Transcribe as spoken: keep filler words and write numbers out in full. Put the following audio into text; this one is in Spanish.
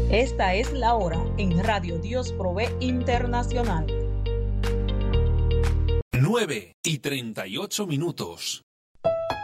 Esta es la hora en Radio Dios Provee Internacional. nueve y treinta y ocho minutos.